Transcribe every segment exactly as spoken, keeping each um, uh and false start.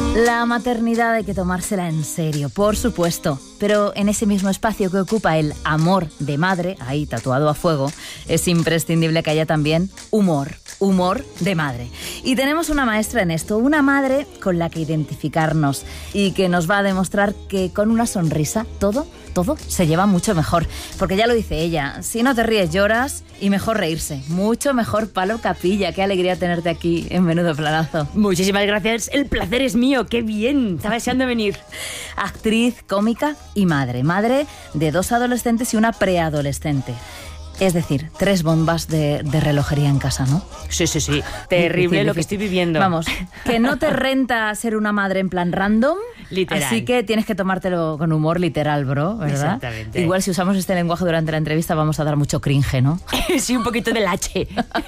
La maternidad hay que tomársela en serio, por supuesto, pero en ese mismo espacio que ocupa el amor de madre, ahí tatuado a fuego, es imprescindible que haya también humor, humor de madre. Y tenemos una maestra en esto, una madre con la que identificarnos y que nos va a demostrar que con una sonrisa todo, todo se lleva mucho mejor. Porque ya lo dice ella, si no te ríes lloras y mejor reírse. Mucho mejor. Palo Capilla, qué alegría tenerte aquí en Menudo Planazo. Muchísimas gracias, el placer es mío, qué bien, estaba deseando venir. Actriz, cómica y madre. Madre de dos adolescentes y una preadolescente. Es decir, tres bombas de, de relojería en casa, ¿no? Sí, sí, sí. Terrible lo que estoy viviendo. Vamos, que no te renta ser una madre en plan random. Literal. Así que tienes que tomártelo con humor literal, bro, ¿verdad? Exactamente. Igual si usamos este lenguaje durante la entrevista vamos a dar mucho cringe, ¿no? Sí, un poquito del H.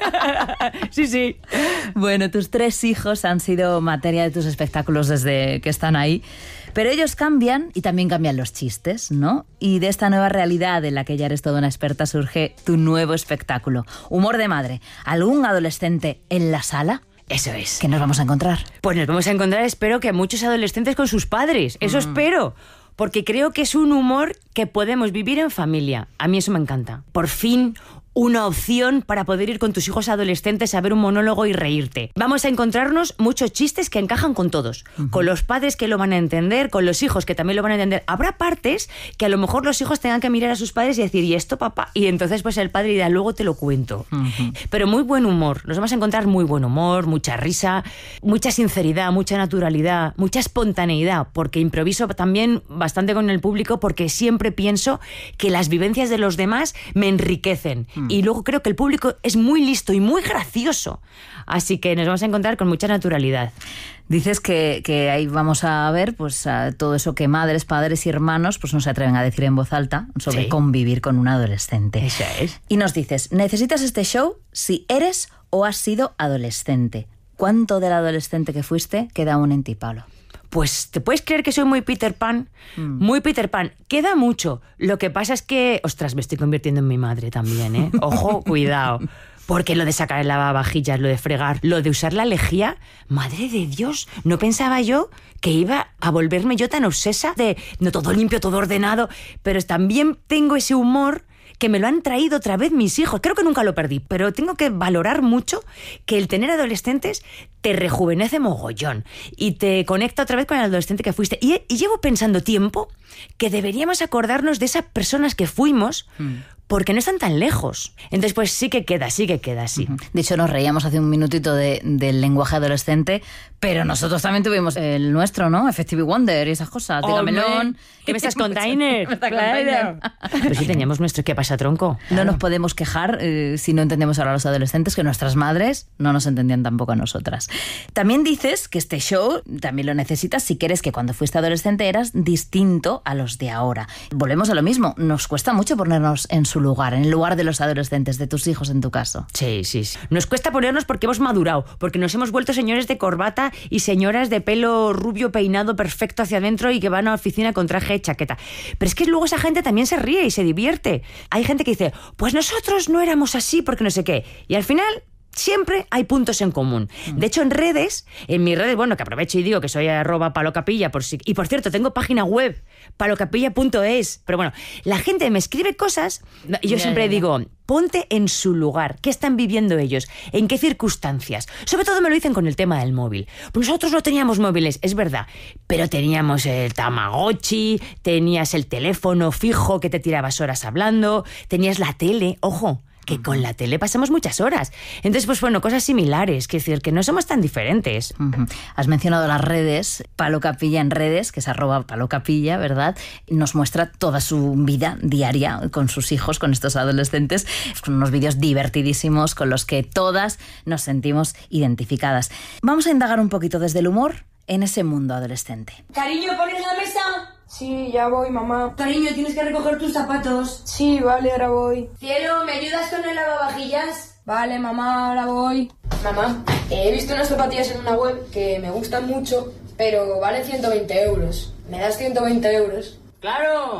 Sí, sí. Bueno, tus tres hijos han sido materia de tus espectáculos desde que están ahí. Pero ellos cambian y también cambian los chistes, ¿no? Y de esta nueva realidad en la que ya eres toda una experta surge tu nuevo espectáculo. Humor de madre. ¿Algún adolescente en la sala? Eso es. ¿Qué nos vamos a encontrar? Pues nos vamos a encontrar, espero, que a muchos adolescentes con sus padres. Eso mm. espero. Porque creo que es un humor que podemos vivir en familia. A mí eso me encanta. Por fin, una opción para poder ir con tus hijos adolescentes a ver un monólogo y reírte. Vamos a encontrarnos muchos chistes que encajan con todos. Uh-huh. Con los padres que lo van a entender, con los hijos que también lo van a entender. Habrá partes que a lo mejor los hijos tengan que mirar a sus padres y decir, ¿y esto, papá? Y entonces pues el padre dirá, luego te lo cuento. Uh-huh. Pero muy buen humor. Nos vamos a encontrar muy buen humor, mucha risa, mucha sinceridad, mucha naturalidad, mucha espontaneidad, porque improviso también bastante con el público, porque siempre pienso que las vivencias de los demás me enriquecen. Uh-huh. Y luego creo que el público es muy listo y muy gracioso. Así que nos vamos a encontrar con mucha naturalidad. Dices que, que ahí vamos a ver pues a todo eso que madres, padres y hermanos pues no se atreven a decir en voz alta sobre sí. convivir con un adolescente. Eso es. Y nos dices, necesitas este show si eres o has sido adolescente. ¿Cuánto del adolescente que fuiste queda aún en ti, Palo? Pues te puedes creer que soy muy Peter Pan, mm. muy Peter Pan. Queda mucho. Lo que pasa es que, ostras, me estoy convirtiendo en mi madre también, ¿eh? Ojo, cuidado. Porque lo de sacar el lavavajillas, lo de fregar, lo de usar la lejía, madre de Dios, no pensaba yo que iba a volverme yo tan obsesa de no todo limpio, todo ordenado, pero también tengo ese humor que me lo han traído otra vez mis hijos. Creo que nunca lo perdí, pero tengo que valorar mucho que el tener adolescentes te rejuvenece mogollón y te conecta otra vez con el adolescente que fuiste. Y, y llevo pensando tiempo que deberíamos acordarnos de esas personas que fuimos, mm. porque no están tan lejos. Entonces, pues sí que queda, sí que queda, sí. Uh-huh. De hecho, nos reíamos hace un minutito de, del lenguaje adolescente, pero nosotros también tuvimos el nuestro, ¿no? Effective Wonder y esas cosas. Tiramelón. ¿Qué me estás container? Claro. Pero sí teníamos nuestro ¿qué pasa, tronco? No nos podemos quejar eh, si no entendemos ahora a los adolescentes, que nuestras madres no nos entendían tampoco a nosotras. También dices que este show también lo necesitas si quieres que cuando fuiste adolescente eras distinto a los de ahora. Volvemos a lo mismo. Nos cuesta mucho ponernos en su lugar, en el lugar de los adolescentes, de tus hijos en tu caso. Sí, sí, sí. Nos cuesta ponernos porque hemos madurado, porque nos hemos vuelto señores de corbata y señoras de pelo rubio peinado perfecto hacia adentro y que van a la oficina con traje y chaqueta. Pero es que luego esa gente también se ríe y se divierte. Hay gente que dice, pues nosotros no éramos así porque no sé qué. Y al final siempre hay puntos en común. De hecho, en redes, en mis redes, bueno, que aprovecho y digo que soy arroba palocapilla, por si, y por cierto, tengo página web, palocapilla punto es. Pero bueno, la gente me escribe cosas y yo yeah, siempre yeah, digo, ponte en su lugar. ¿Qué están viviendo ellos? ¿En qué circunstancias? Sobre todo me lo dicen con el tema del móvil. Pues nosotros no teníamos móviles, es verdad, pero teníamos el Tamagotchi, tenías el teléfono fijo que te tirabas horas hablando, tenías la tele, ojo, que con la tele pasamos muchas horas. Entonces, pues bueno, cosas similares, que decir, que no somos tan diferentes. Uh-huh. Has mencionado las redes, Palo Capilla en redes, que es arroba Palo Capilla, ¿verdad? Nos muestra toda su vida diaria con sus hijos, con estos adolescentes, con unos vídeos divertidísimos con los que todas nos sentimos identificadas. Vamos a indagar un poquito desde el humor en ese mundo adolescente. Cariño, ¿pones la mesa? Sí, ya voy, mamá. Cariño, tienes que recoger tus zapatos. Sí, vale, ahora voy. Cielo, ¿me ayudas con el lavavajillas? Vale, mamá, ahora voy. Mamá, he visto unas zapatillas en una web que me gustan mucho, pero valen ciento veinte euros. ¿Me das ciento veinte euros? ¡Claro!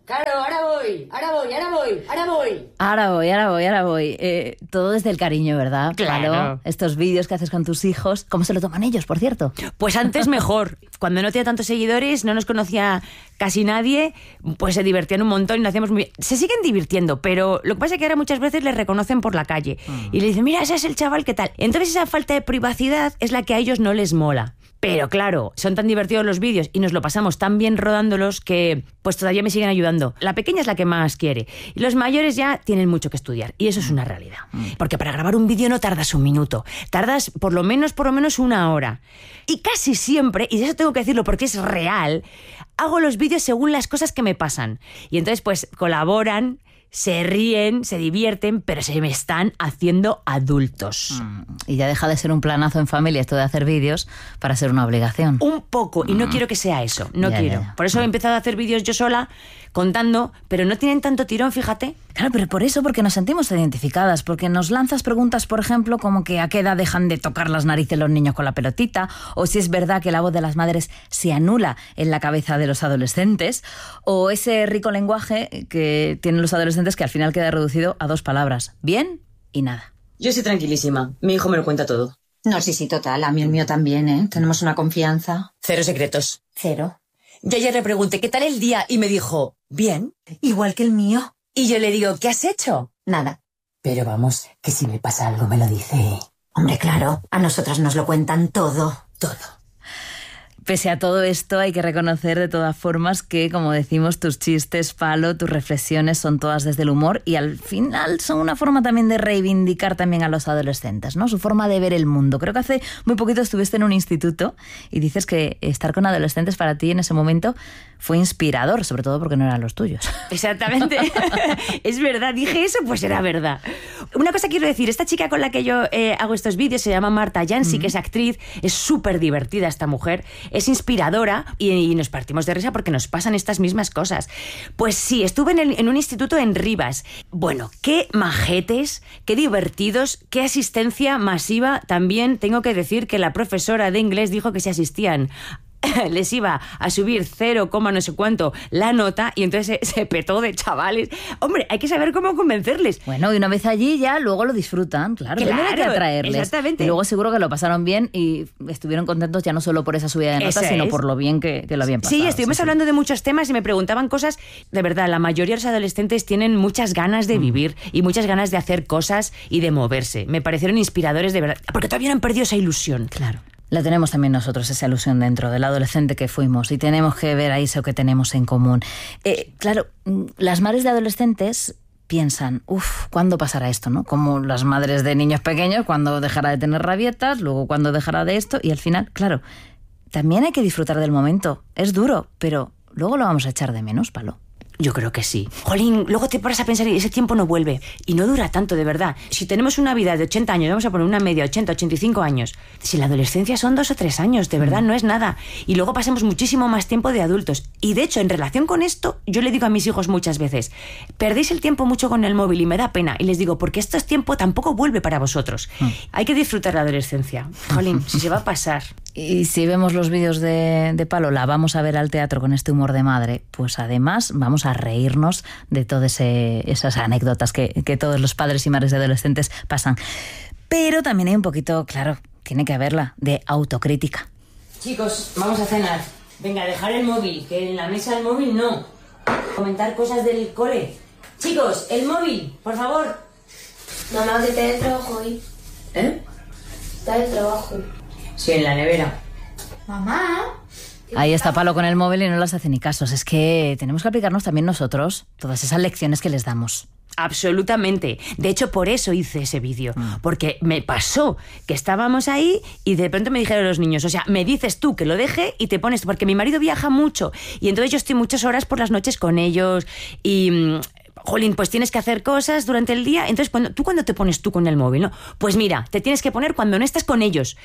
Claro, ahora voy, ahora voy, ahora voy, ahora voy. Ahora voy, ahora voy, ahora voy. Eh, todo desde el cariño, ¿verdad? Claro. Palo? Estos vídeos que haces con tus hijos, ¿cómo se lo toman ellos, por cierto? Pues antes mejor. Cuando no tenía tantos seguidores, no nos conocía casi nadie, pues se divertían un montón y nos hacíamos muy bien. Se siguen divirtiendo, pero lo que pasa es que ahora muchas veces les reconocen por la calle. Mm. Y le dicen, mira, ese es el chaval, ¿qué tal? Entonces esa falta de privacidad es la que a ellos no les mola. Pero claro, son tan divertidos los vídeos y nos lo pasamos tan bien rodándolos que pues todavía me siguen ayudando. La pequeña es la que más quiere. Y los mayores ya tienen mucho que estudiar. Y eso es una realidad. Porque para grabar un vídeo no tardas un minuto. Tardas por lo menos, por lo menos una hora. Y casi siempre, y eso tengo que decirlo porque es real, hago los vídeos según las cosas que me pasan. Y entonces pues colaboran, se ríen, se divierten, pero se me están haciendo adultos. Mm. Y ya deja de ser un planazo en familia esto de hacer vídeos para ser una obligación. Un poco, y no mm. quiero que sea eso, no ya, quiero. Ya, ya. Por eso he empezado a hacer vídeos yo sola, contando, pero no tienen tanto tirón, fíjate. Claro, pero por eso, porque nos sentimos identificadas, porque nos lanzas preguntas, por ejemplo, como que a qué edad dejan de tocar las narices los niños con la pelotita, o si es verdad que la voz de las madres se anula en la cabeza de los adolescentes, o ese rico lenguaje que tienen los adolescentes que al final queda reducido a dos palabras, bien y nada. Yo estoy tranquilísima, mi hijo me lo cuenta todo. No, sí, sí, total, a mí el mío también, ¿eh? Tenemos una confianza. Cero secretos. Cero. Yo ayer le pregunté, ¿qué tal el día? Y me dijo, bien. Igual que el mío. Y yo le digo, ¿qué has hecho? Nada. Pero vamos, que si me pasa algo me lo dice. Hombre, claro, a nosotras nos lo cuentan todo. Todo. Pese a todo esto, hay que reconocer de todas formas que, como decimos, tus chistes, Palo, tus reflexiones son todas desde el humor y al final son una forma también de reivindicar también a los adolescentes, ¿no? Su forma de ver el mundo. Creo que hace muy poquito estuviste en un instituto y dices que estar con adolescentes para ti en ese momento fue inspirador, sobre todo porque no eran los tuyos. Exactamente. Es verdad, dije eso, pues era verdad. Una cosa quiero decir, esta chica con la que yo eh, hago estos vídeos se llama Marta Yancy, mm. que es actriz, es súper divertida esta mujer, es inspiradora y, y nos partimos de risa porque nos pasan estas mismas cosas. Pues sí, estuve en, el, en un instituto en Rivas. Bueno, qué majetes, qué divertidos, qué asistencia masiva. También tengo que decir que la profesora de inglés dijo que si asistían les iba a subir cero, no sé cuánto la nota y entonces se, se petó de chavales. Hombre, hay que saber cómo convencerles. Bueno, y una vez allí ya luego lo disfrutan, claro. Claro, Primero hay que atraerles. Exactamente. Y luego seguro que lo pasaron bien y estuvieron contentos ya no solo por esa subida de notas, Eso sino es. por lo bien que, que lo habían pasado. Sí, estuvimos sí, hablando sí. de muchos temas y me preguntaban cosas. De verdad, la mayoría de los adolescentes tienen muchas ganas de mm. vivir y muchas ganas de hacer cosas y de moverse. Me parecieron inspiradores de verdad, porque todavía no han perdido esa ilusión. Claro. La tenemos también nosotros, esa ilusión dentro del adolescente que fuimos y tenemos que ver ahí eso que tenemos en común. Eh, claro, las madres de adolescentes piensan, uff, ¿cuándo pasará esto, no? Como las madres de niños pequeños, ¿cuándo dejará de tener rabietas? Luego, ¿cuándo dejará de esto? Y al final, claro, también hay que disfrutar del momento. Es duro, pero luego lo vamos a echar de menos, Palo. Yo creo que sí. Jolín, luego te paras a pensar y ese tiempo no vuelve. Y no dura tanto, de verdad. Si tenemos una vida de ochenta años, vamos a poner una media, ochenta, ochenta y cinco años. Si la adolescencia son dos o tres años, de verdad, mm. no es nada. Y luego pasamos muchísimo más tiempo de adultos. Y de hecho, en relación con esto, yo le digo a mis hijos muchas veces, perdéis el tiempo mucho con el móvil y me da pena. Y les digo, porque esto es tiempo, tampoco vuelve para vosotros. Mm. Hay que disfrutar la adolescencia. Jolín, si se va a pasar. Y si vemos los vídeos de, de Palo, la vamos a ver al teatro con este humor de madre, pues además vamos a reírnos de todas esas anécdotas que, que todos los padres y madres de adolescentes pasan. Pero también hay un poquito, claro, tiene que haberla, de autocrítica. Chicos, vamos a cenar. Venga, dejar el móvil, que en la mesa el móvil no. Comentar cosas del cole. Chicos, el móvil, por favor. Mamá, que te da el trabajo hoy. ¿Eh? Está el trabajo. Sí, en la nevera. Mamá. Ahí está Palo con el móvil y no las hace ni casos. Es que tenemos que aplicarnos también nosotros todas esas lecciones que les damos. Absolutamente. De hecho, por eso hice ese vídeo. Mm. Porque me pasó que estábamos ahí y de pronto me dijeron los niños, o sea, me dices tú que lo deje y te pones... Porque mi marido viaja mucho y entonces yo estoy muchas horas por las noches con ellos y... Jolín, pues tienes que hacer cosas durante el día. Entonces, cuando, ¿tú cuándo te pones tú con el móvil, no? Pues mira, te tienes que poner cuando no estás con ellos.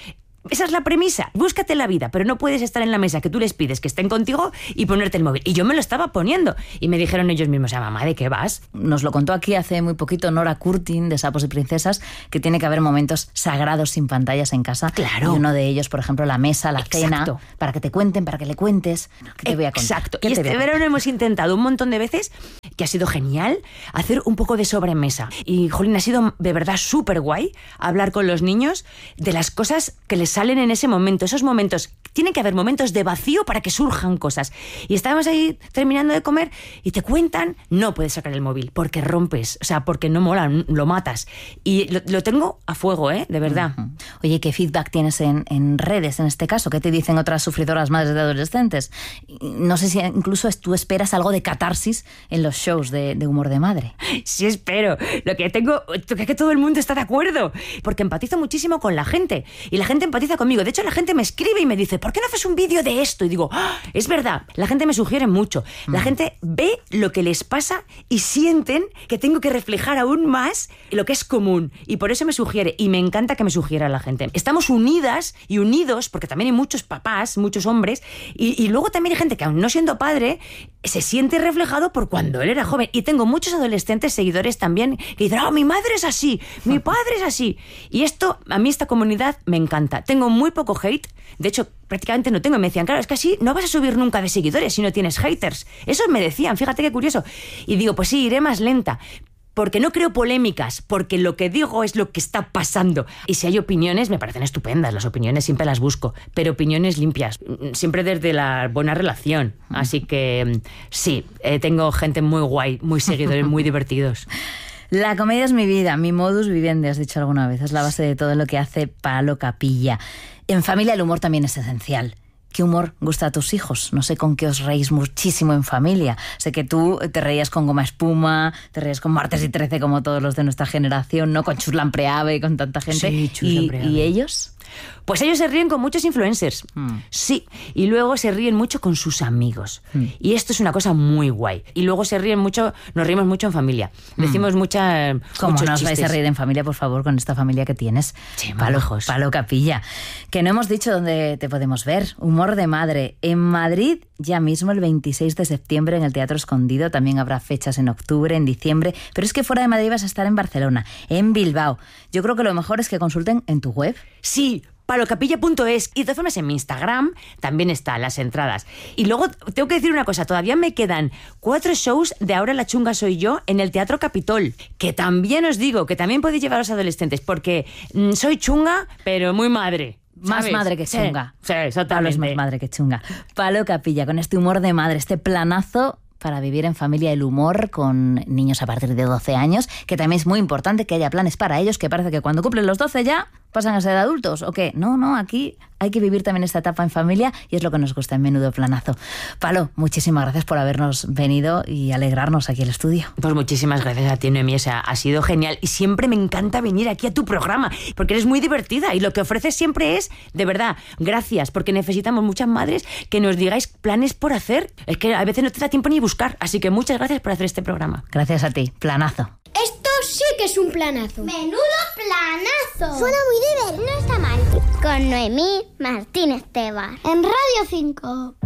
Esa es la premisa. Búscate la vida, pero no puedes estar en la mesa que tú les pides que estén contigo y ponerte el móvil. Y yo me lo estaba poniendo. Y me dijeron ellos mismos, o sea, mamá, ¿de qué vas? Nos lo contó aquí hace muy poquito Nora Curtin, de Sapos y Princesas, que tiene que haber momentos sagrados sin pantallas en casa. Claro. Y uno de ellos, por ejemplo, la mesa, la Exacto. cena, para que te cuenten, para que le cuentes. ¿Qué te voy a contar? Exacto. ¿Qué Y te este voy a contar? verano hemos intentado un montón de veces, que ha sido genial, hacer un poco de sobremesa. Y, jolín, ha sido de verdad súper guay hablar con los niños de las cosas que les salen en ese momento. Esos momentos, tiene que haber momentos de vacío para que surjan cosas. Y estábamos ahí terminando de comer y te cuentan, no puedes sacar el móvil porque rompes, o sea, porque no mola, lo matas. Y lo, lo tengo a fuego, ¿eh? De verdad. Uh-huh. Oye, ¿qué feedback tienes en, en redes en este caso? ¿Qué te dicen otras sufridoras madres de adolescentes? No sé si incluso tú esperas algo de catarsis en los shows de, de humor de madre. Sí, espero. Lo que tengo es que todo el mundo está de acuerdo, porque empatizo muchísimo con la gente y la gente empatiza conmigo. De hecho, la gente me escribe y me dice, ¿por qué no haces un vídeo de esto? Y digo, ¡ah! Es verdad, la gente me sugiere mucho. La mm. gente ve lo que les pasa y sienten que tengo que reflejar aún más lo que es común. Y por eso me sugiere, y me encanta que me sugiera la gente. Estamos unidas y unidos, porque también hay muchos papás, muchos hombres, y, y luego también hay gente que, aun no siendo padre, se siente reflejado por cuando él era joven. Y tengo muchos adolescentes seguidores también que dicen, ¡ah, oh, mi madre es así! ¡Mi padre es así! Y esto, a mí esta comunidad me encanta. Tengo muy poco hate. De hecho, prácticamente no tengo. Y me decían, claro, es que así no vas a subir nunca de seguidores si no tienes haters. Eso me decían, fíjate qué curioso. Y digo, pues sí, iré más lenta. Porque no creo polémicas, porque lo que digo es lo que está pasando. Y si hay opiniones, me parecen estupendas. Las opiniones siempre las busco, pero opiniones limpias, siempre desde la buena relación. Así que sí, eh, tengo gente muy guay, muy seguidores, muy divertidos. La comedia es mi vida, mi modus vivendi, has dicho alguna vez. Es la base de todo lo que hace Palo Capilla. En familia el humor también es esencial. ¿Qué humor gusta a tus hijos? No sé con qué os reís muchísimo en familia. Sé que tú te reías con Goma Espuma, te reías con Martes y Trece como todos los de nuestra generación, ¿no? Con Chus Lampreave y con tanta gente. Sí, Chus ¿Y, Lampreave. ¿Y ellos? Pues ellos se ríen con muchos influencers. Mm. Sí. Y luego se ríen mucho con sus amigos. Mm. Y esto es una cosa muy guay. Y luego se ríen mucho, nos rimos mucho en familia. Decimos mm. mucha, ¿Cómo muchos no os chistes. vais a reír en familia, por favor, con esta familia que tienes? Sí, Palo, Palo Capilla. Que no hemos dicho dónde te podemos ver. Humor de madre. En Madrid, ya mismo el veintiséis de septiembre en el Teatro Escondido. También habrá fechas en octubre, en diciembre. Pero es que fuera de Madrid vas a estar en Barcelona, en Bilbao. Yo creo que lo mejor es que consulten en tu web. Sí, palocapilla punto es. Y de todas formas en mi Instagram también están las entradas. Y luego tengo que decir una cosa, todavía me quedan cuatro shows de Ahora la chunga soy yo en el Teatro Capitol, que también os digo, que también podéis llevar a los adolescentes, porque mmm, soy chunga, pero muy madre. Más ¿sabes? madre que chunga. Sí, sí, exactamente. Palo es más madre que chunga. Palo Capilla, con este humor de madre, este planazo para vivir en familia el humor con niños a partir de doce años, que también es muy importante que haya planes para ellos, que parece que cuando cumplen los doce ya pasan a ser adultos, ¿o qué? No, no, aquí hay que vivir también esta etapa en familia y es lo que nos gusta en Menudo Planazo. Palo, muchísimas gracias por habernos venido y alegrarnos aquí al estudio. Pues muchísimas gracias a ti, Noemí, o sea, ha sido genial y siempre me encanta venir aquí a tu programa porque eres muy divertida y lo que ofreces siempre es, de verdad, gracias, porque necesitamos muchas madres que nos digáis planes por hacer. Es que a veces no te da tiempo ni buscar, así que muchas gracias por hacer este programa. Gracias a ti, planazo. Esto sí que es un planazo. ¡Menudo planazo! Suena muy divertido. No está mal. Con Noemí Martínez Tebar. En Radio cinco.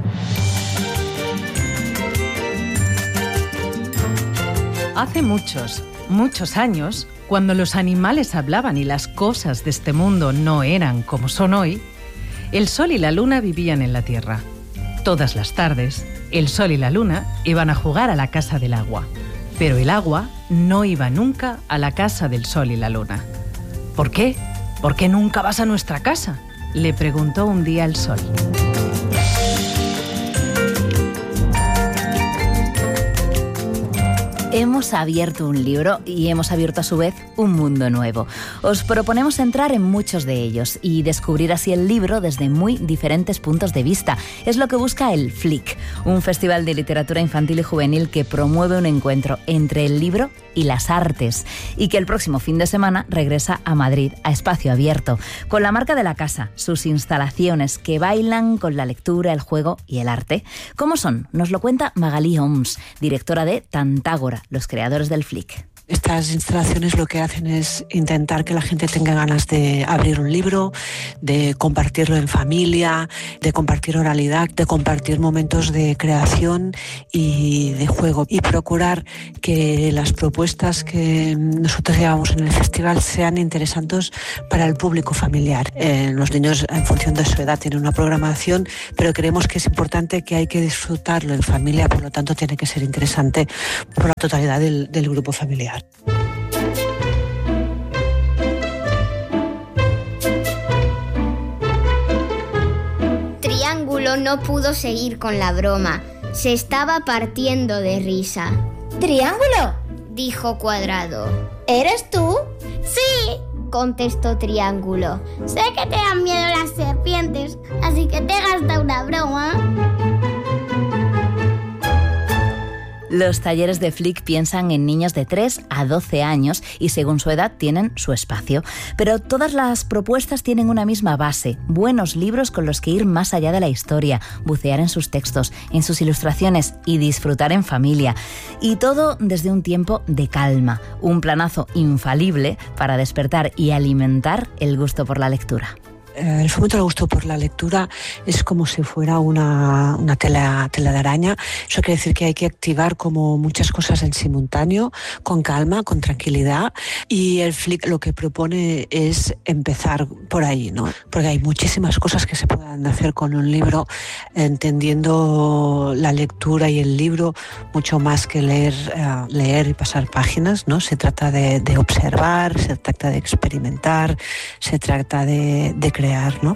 Hace muchos, muchos años, cuando los animales hablaban y las cosas de este mundo no eran como son hoy, el sol y la luna vivían en la tierra. Todas las tardes, el sol y la luna iban a jugar a la casa del agua. Pero el agua no iba nunca a la casa del sol y la luna. ¿Por qué? ¿Por qué nunca vas a nuestra casa?, le preguntó un día el sol. Hemos abierto un libro y hemos abierto a su vez un mundo nuevo. Os proponemos entrar en muchos de ellos y descubrir así el libro desde muy diferentes puntos de vista. Es lo que busca el Flick, un festival de literatura infantil y juvenil que promueve un encuentro entre el libro y las artes y que el próximo fin de semana regresa a Madrid, a Espacio Abierto, con la marca de la casa, sus instalaciones que bailan con la lectura, el juego y el arte. ¿Cómo son? Nos lo cuenta Magalí Oms, directora de Tantágora, los creadores del Flick. Estas instalaciones lo que hacen es intentar que la gente tenga ganas de abrir un libro, de compartirlo en familia, de compartir oralidad, de compartir momentos de creación y de juego, y procurar que las propuestas que nosotros llevamos en el festival sean interesantes para el público familiar. Eh, los niños, en función de su edad, tienen una programación, pero creemos que es importante que hay que disfrutarlo en familia, por lo tanto tiene que ser interesante por la totalidad del, del grupo familiar. Triángulo no pudo seguir con la broma. Se estaba partiendo de risa. ¿Triángulo?, dijo Cuadrado. ¿Eres tú? Sí, contestó Triángulo. Sé que te dan miedo las serpientes, así que te he gastado una broma. Los talleres de Flick piensan en niños de tres a doce años y según su edad tienen su espacio. Pero todas las propuestas tienen una misma base: buenos libros con los que ir más allá de la historia, bucear en sus textos, en sus ilustraciones y disfrutar en familia. Y todo desde un tiempo de calma, un planazo infalible para despertar y alimentar el gusto por la lectura. El fomento del gusto por la lectura es como si fuera una, una tela, tela de araña. Eso quiere decir que hay que activar como muchas cosas en simultáneo, con calma, con tranquilidad. Y el Flick lo que propone es empezar por ahí, ¿no? Porque hay muchísimas cosas que se pueden hacer con un libro, entendiendo la lectura y el libro mucho más que leer, uh, leer y pasar páginas, ¿no? Se trata de, de observar, se trata de experimentar, se trata de, de crear, ¿no?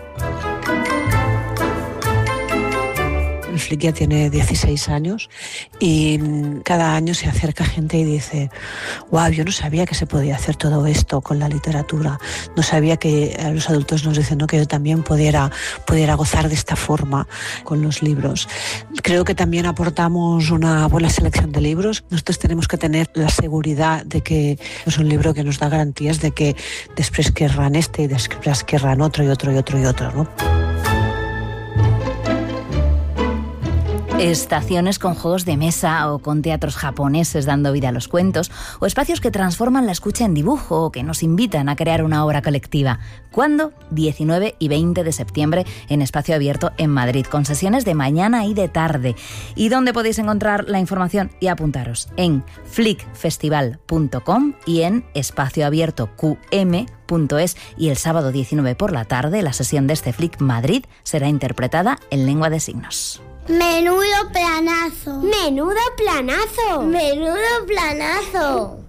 El Flick ya tiene dieciséis años y cada año se acerca gente y dice: wow, yo no sabía que se podía hacer todo esto con la literatura, no sabía que a los adultos nos dicen, ¿no?, que yo también pudiera, pudiera gozar de esta forma con los libros. Creo que también aportamos una buena selección de libros. Nosotros tenemos que tener la seguridad de que es un libro que nos da garantías de que después querrán este y después querrán otro y otro y otro y otro, ¿no? Estaciones con juegos de mesa o con teatros japoneses dando vida a los cuentos, o espacios que transforman la escucha en dibujo o que nos invitan a crear una obra colectiva. ¿Cuándo? diecinueve y veinte de septiembre en Espacio Abierto en Madrid, con sesiones de mañana y de tarde. ¿Y dónde podéis encontrar la información y apuntaros? En flick festival punto com y en espacio abierto q m punto es. Y el sábado diecinueve por la tarde la sesión de este Flick Madrid será interpretada en lengua de signos. Menudo planazo. Menudo planazo. Menudo planazo.